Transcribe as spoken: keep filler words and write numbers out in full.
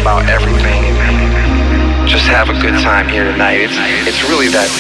about everything and just have a good time here tonight. It's it's really that